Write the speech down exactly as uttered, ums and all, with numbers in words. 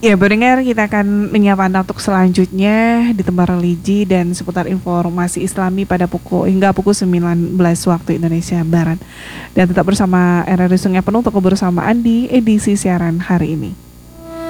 Ya, pendengar, kita akan menyapa Anda untuk selanjutnya di Tembang Religi dan seputar informasi Islami pada pukul hingga pukul sembilan belas waktu Indonesia Barat. Dan tetap bersama R R I Sungai Penuh untuk kebersamaan di edisi siaran hari ini.